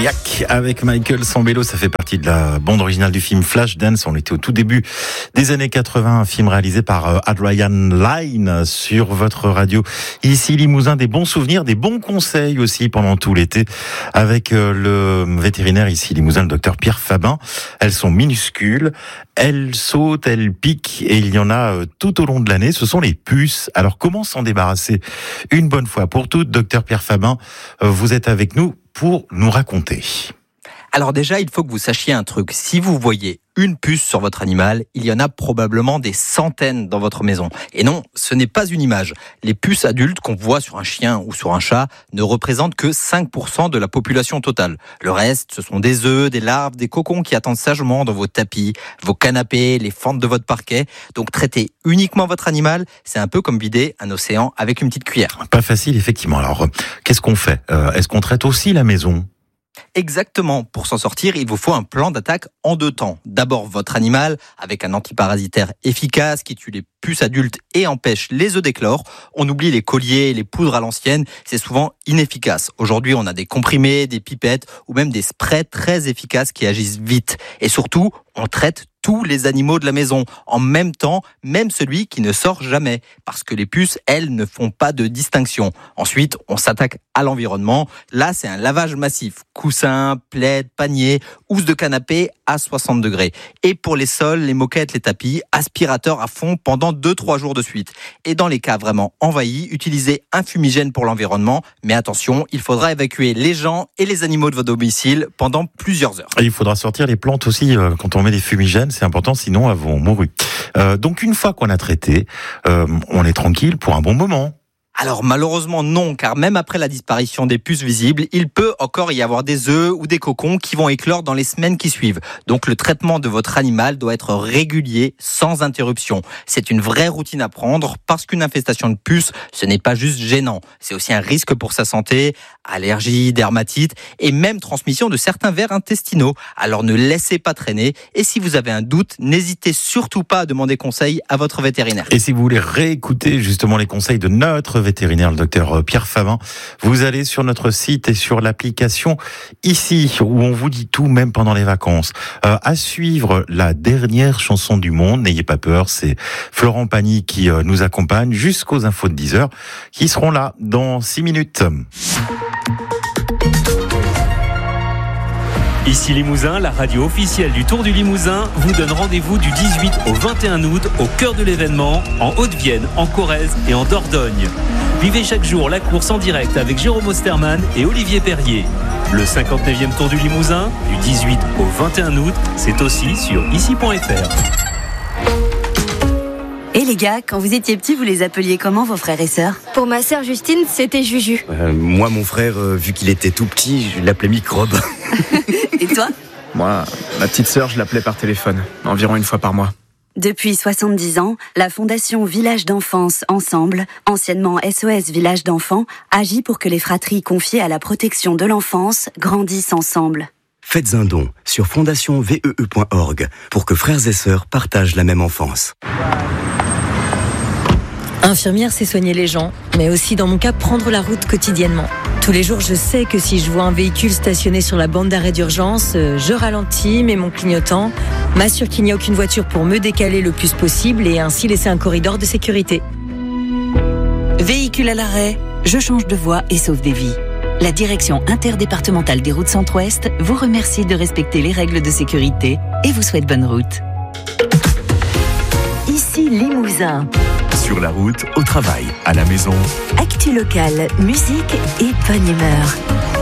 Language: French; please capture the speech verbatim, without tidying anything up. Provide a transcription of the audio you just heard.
Yak avec Michael Sambello, ça fait partie de la bande originale du film Flashdance. On était au tout début des années quatre-vingts, un film réalisé par Adrian Lyne sur votre radio. Ici Limousin, des bons souvenirs, des bons conseils aussi pendant tout l'été avec le vétérinaire ici Limousin, le docteur Pierre Fabin. Elles sont minuscules, elles sautent, elles piquent et il y en a tout au long de l'année. Ce sont les puces. Alors comment s'en débarrasser une bonne fois pour toutes? Docteur Pierre Fabin, vous êtes avec nous pour nous raconter. Alors déjà, il faut que vous sachiez un truc. Si vous voyez une puce sur votre animal, il y en a probablement des centaines dans votre maison. Et non, ce n'est pas une image. Les puces adultes qu'on voit sur un chien ou sur un chat ne représentent que cinq pour cent de la population totale. Le reste, ce sont des œufs, des larves, des cocons qui attendent sagement dans vos tapis, vos canapés, les fentes de votre parquet. Donc traiter uniquement votre animal, c'est un peu comme vider un océan avec une petite cuillère. Pas facile, effectivement. Alors, qu'est-ce qu'on fait ? euh, Est-ce qu'on traite aussi la maison ? Exactement. Pour s'en sortir, il vous faut un plan d'attaque en deux temps. D'abord, votre animal, avec un antiparasitaire efficace qui tue les puces adultes et empêche les œufs d'éclore. On oublie les colliers et les poudres à l'ancienne, c'est souvent inefficace. Aujourd'hui, on a des comprimés, des pipettes ou même des sprays très efficaces qui agissent vite. Et surtout, on traite tous les animaux de la maison, en même temps, même celui qui ne sort jamais, parce que les puces, elles, ne font pas de distinction. Ensuite, on s'attaque à l'environnement. Là, c'est un lavage massif. Coussins, plaids, paniers, housse de canapé à soixante degrés. Et pour les sols, les moquettes, les tapis, aspirateur à fond pendant deux trois jours de suite. Et dans les cas vraiment envahis, utilisez un fumigène pour l'environnement. Mais attention, il faudra évacuer les gens et les animaux de votre domicile pendant plusieurs heures. Et il faudra sortir les plantes aussi euh, quand on met des fumigènes. C'est important, sinon elles vont mourir. Euh, donc une fois qu'on a traité, euh, on est tranquille pour un bon moment. Alors malheureusement non, car même après la disparition des puces visibles, il peut encore y avoir des œufs ou des cocons qui vont éclore dans les semaines qui suivent. Donc le traitement de votre animal doit être régulier, sans interruption. C'est une vraie routine à prendre, parce qu'une infestation de puces, ce n'est pas juste gênant. C'est aussi un risque pour sa santé, allergie, dermatite et même transmission de certains vers intestinaux. Alors ne laissez pas traîner, et si vous avez un doute, n'hésitez surtout pas à demander conseil à votre vétérinaire. Et si vous voulez réécouter justement les conseils de notre vétérinaire, le docteur Pierre Fabin, vous allez sur notre site et sur l'application ici, où on vous dit tout, même pendant les vacances. Euh, à suivre la dernière chanson du monde, n'ayez pas peur, c'est Florent Pagny qui euh, nous accompagne jusqu'aux infos de dix heures, qui seront là dans six minutes. Ici Limousin, la radio officielle du Tour du Limousin vous donne rendez-vous du dix-huit au vingt et un août au cœur de l'événement, en Haute-Vienne, en Corrèze et en Dordogne. Vivez chaque jour la course en direct avec Jérôme Osterman et Olivier Perrier. Le cinquante-neuvième Tour du Limousin, du dix-huit au vingt et un août, c'est aussi sur ici point f r. Et les gars, quand vous étiez petits, vous les appeliez comment vos frères et sœurs ? Pour ma sœur Justine, c'était Juju. Euh, moi, mon frère, euh, vu qu'il était tout petit, je l'appelais Microbe. Et toi ? Moi, ma petite sœur, je l'appelais par téléphone, environ une fois par mois. Depuis soixante-dix ans, la Fondation Village d'Enfance Ensemble, anciennement S O S Village d'Enfants, agit pour que les fratries confiées à la protection de l'enfance grandissent ensemble. Faites un don sur fondation vee point org pour que frères et sœurs partagent la même enfance. Infirmière, c'est soigner les gens, mais aussi dans mon cas, prendre la route quotidiennement. Tous les jours, je sais que si je vois un véhicule stationné sur la bande d'arrêt d'urgence, je ralentis, mets mon clignotant, m'assure qu'il n'y a aucune voiture pour me décaler le plus possible et ainsi laisser un corridor de sécurité. Véhicule à l'arrêt, je change de voie et sauve des vies. La direction interdépartementale des routes Centre-Ouest vous remercie de respecter les règles de sécurité et vous souhaite bonne route. Ici Limousin. Sur la route, au travail, à la maison. Actu locale, musique et bonne humeur.